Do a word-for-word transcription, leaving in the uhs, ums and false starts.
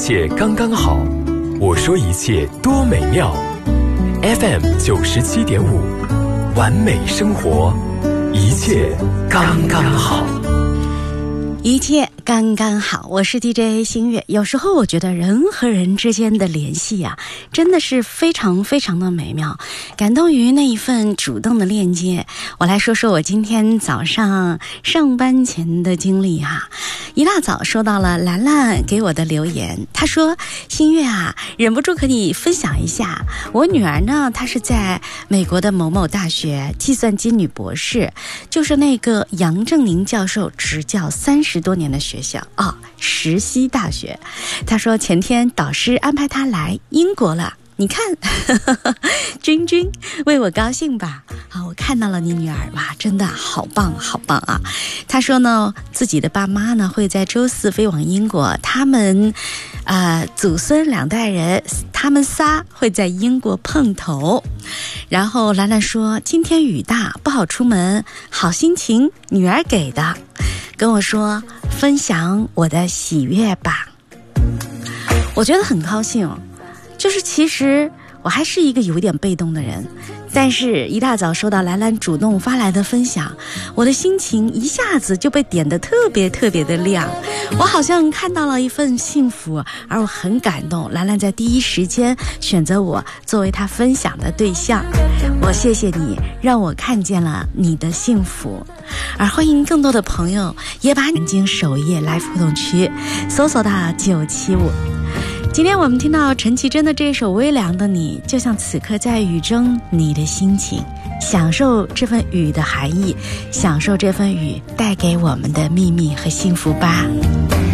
一切刚刚好，我说一切多美妙。F M 九十七点五，完美生活，一切刚刚好。 一切刚刚好，我是 D J 星月。有时候我觉得人和人之间的联系啊，真的是非常非常的美妙，感动于那一份主动的链接。我来说说我今天早上上班前的经历哈、啊。一大早收到了兰兰给我的留言，她说：星月啊，忍不住和你分享一下，我女儿呢，她是在美国的某某大学计算机女博士，就是那个杨振宁教授执教三十多年的学校啊、哦，石溪大学。她说前天导师安排她来英国了。你看呵呵，君君为我高兴吧。好，我看到了你女儿，哇，真的好棒好棒啊。她说呢，自己的爸妈呢会在周四飞往英国，他们呃祖孙两代人，他们仨会在英国碰头。然后兰兰说今天雨大不好出门，好心情女儿给的，跟我说分享我的喜悦吧。我觉得很高兴，就是其实我还是一个有点被动的人，但是一大早收到兰兰主动发来的分享，我的心情一下子就被点得特别特别的亮，我好像看到了一份幸福，而我很感动，兰兰在第一时间选择我作为她分享的对象，我谢谢你让我看见了你的幸福。而欢迎更多的朋友也把眼睛首页 Live 互动区搜索到九七五。今天我们听到陈绮贞的这首《微凉的你》，就像此刻在雨中你的心情，享受这份雨的含义，享受这份雨带给我们的秘密和幸福吧。